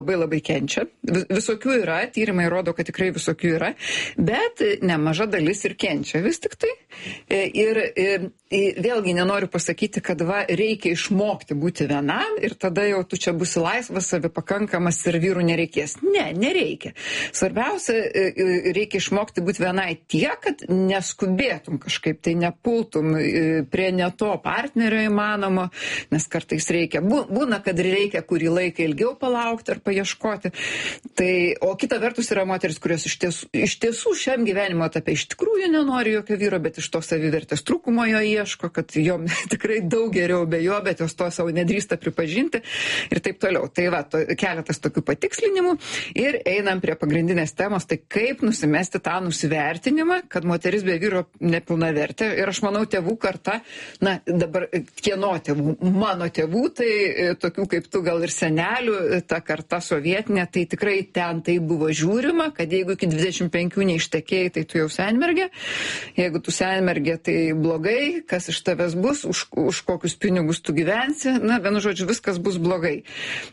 labai kenčia. Visokių yra, tyrimai rodo, kad tikrai visokių yra, bet nemaža dalis ir kenčia vis tik tai. Ir vėlgi nenoriu pasakyti, kad reikia išmokti būti vienam ir tada jau tu čia būsi laisvas, savipakankamas ir vyrų nereikės. Ne, nereikia. Svarbiausia, reikia išmokti būti vienai tiek, kad neskubėtum kažkaip, tai nepultum prie ne to partnerio įmanomo, nes kartais reikia. Būna, kad reikia kurį laiką ilgiau palaukti ar paieškoti. Tai, o kita vertus yra moteris, kurios iš tiesų šiam gyvenimo etape iš tikrųjų nenori jokio vyro, bet iš to savivertės trūkumo jo ieško, kad jom tikrai daug geriau be jo, bet jos to savo nedrįsta pripažinti ir taip toliau. Tai keletas tokių patikslinimų ir einam prie pagrindinės temos, tai kaip nusimesti tą nusivertinimą, kad moteris be vyro nepilnavertė. Ir aš manau, tėvų karta, dabar kieno tėvų, mano tėvų, tai tokių kaip tu gal ir senelių, ta karta sovietinė, tai tikrai ten tai buvo žiūrima, kad jeigu iki 25 neištekėjai, tai tu jau senmergė. Jeigu tu senmergė, tai blogai, kas iš tavęs bus, už kokius pinigus tu gyvensi, vienu žodžiu, viskas bus blogai.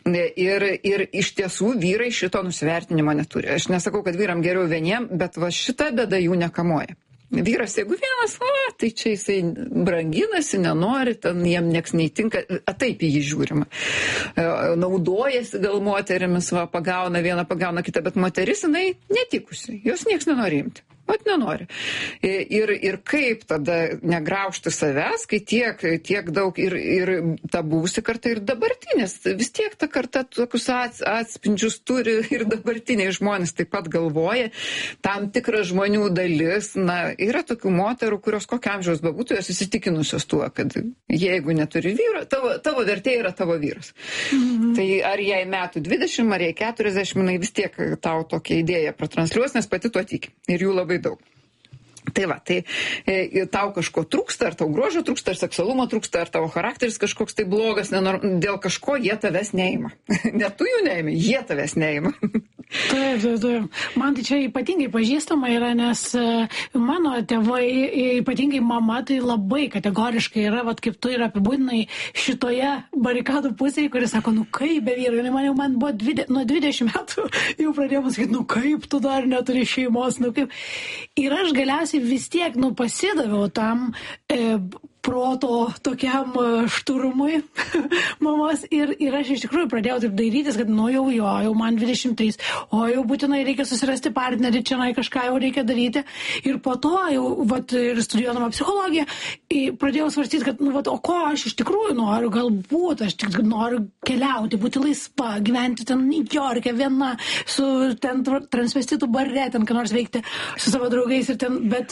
Ir iš tiesų vyrai šito nusivertinimo neturi. Aš nesakau, kad vyram geriau vieniem, bet šita bėda jų nekamuoja. Vyras, jeigu vienas, tai čia jisai branginasi, nenori, ten jiem nieks neįtinka, taip į jį žiūrima. Naudojasi gal moterimis, pagauna vieną, pagauna kitą, bet moteris, jinai netikusi, jos nieks nenori imti. Nenori. Ir kaip tada negraužti savęs, kai tiek daug ir ta buvusi karta ir dabartinės. Vis tiek ta karta tokius atspindžius turi ir dabartiniai žmonės taip pat galvoja. Tam tikra žmonių dalis, yra tokių moterų, kurios kokio amžiaus bebūtų, jos įsitikinusios tuo, kad jeigu neturi vyro, tavo vertė yra tavo vyras. Tai ar jai metų 20, ar jai 40, jinai vis tiek tau tokią idėją pratransliuos, nes pati tuo tiki. Ir jų labai daug. Tai tau kažko trūksta, ar tau grožio trūksta, ar seksualumo trūksta, ar tavo charakteris kažkoks tai blogas, dėl kažko jie tavęs neima. Ne tu jų neimi, jie tavęs neima. Taip. Man tai čia ypatingai pažįstama yra, nes mano tėvai, ypatingai mama, tai labai kategoriškai yra, kaip tu ir apibūdinai šitoje barikadų pusėje, kuris sako, kaip be vyro, man buvo nuo 20 metų, jau pradėjau sakyti, kaip tu dar neturi šeimos, kaip. Ir aš galiausiai vis tiek, pasidaviau tam proto tokiam šturumui mamos ir aš iš tikrųjų pradėjau taip dairytis, kad jau man 23, jau būtinai reikia susirasti partnerį, čia kažką jau reikia daryti. Ir po to jau, ir studijuodama psichologiją, pradėjau svarstyti, kad, o ko aš iš tikrųjų noriu, galbūt aš tik noriu keliauti, būti laisva, gyventi ten Niujorke viena, su ten transvestitų bare, ten ką nors veikti su savo draugais ir ten, bet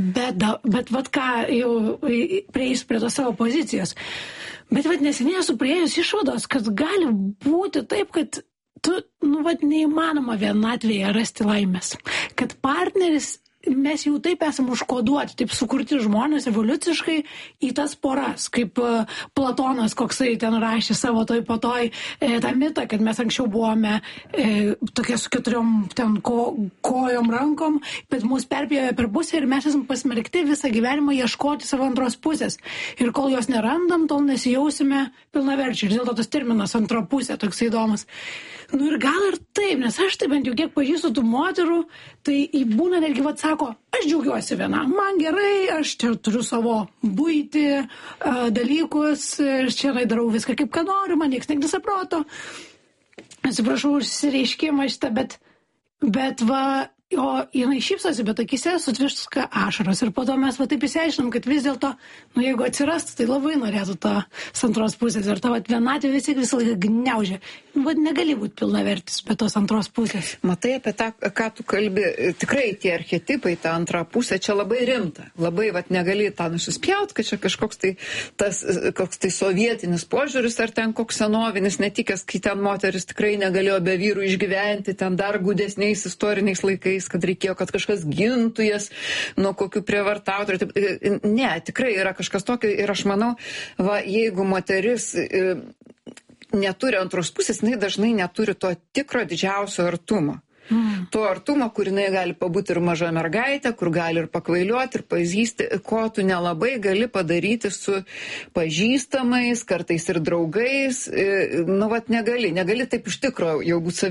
ką jau prieis prie tos savo pozicijos. Bet neseniai esu priėjus išvados, kad gali būti taip, kad tu, neįmanoma vienatvėje rasti laimės. Kad partneris, mes jau taip esam užkoduoti, taip sukurti žmonės evoliuciškai į tas poras, kaip Platonas, koksai ten rašė savo toj tą mitą, kad mes anksčiau buvome tokie su 4 ten kojom rankom, bet mus perpjovė per pusę ir mes esam pasmerkti visą gyvenimą ieškoti savo antros pusės. Ir kol jos nerandam, tol nesijausime pilnaverčiai. Ir dėl to tas terminas antra pusė toks įdomus. Ir gal ir taip, nes aš taip bent jau kiek pažįstu tų moterų, tai būna netgi sako, aš džiaugiuosi viena, man gerai, aš čia turiu savo buitį, dalykus, ir čia darau viską kaip ką noriu, man nieks nesaproto. Atsiprašau už išsireiškimą šitą, bet jinai šypsosi, bet akise sutviška ašaros. Ir po to mes taip įsiaiškinom, kad vis dėlto, jeigu atsirastų, tai labai norėtų tą antros pusės. Ir ta vienatvė visą laiką gniaužia. Negali būti pilnavertis be tos antros pusės. Matai, apie tą, ką tu kalbi, tikrai tie archetipai, ta antra pusė, čia labai rimta. Labai negali tą nusispjaut, kad čia kažkoks tai sovietinis požiūris, ar ten koks senovinis netikęs, kai ten moteris tikrai negalėjo be vyrų išgyventi, ten dar gudesniais istoriniais laikais, kad reikėjo, kad kažkas gintų jas nuo kokių prievartautojų. Ne, tikrai yra kažkas tokio ir aš manau, jeigu moteris neturi antros pusės, jinai dažnai neturi to tikro didžiausio artumo. To artumo, kur jinai gali pabūti ir maža mergaitė, kur gali ir pakvailiuoti, ir pazysti, ko tu nelabai gali padaryti su pažįstamais, kartais ir draugais. Nu, vat negali taip iš tikro jau būti